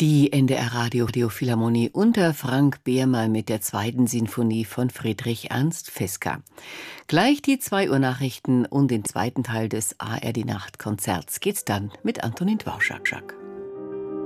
Die NDR-Radio Philharmonie unter Frank Behrmann mit der zweiten Sinfonie von Friedrich Ernst Fisker. Gleich die 2 Uhr Nachrichten und den zweiten Teil des ARD-Nachtkonzerts geht's dann mit Antonin Dvorak.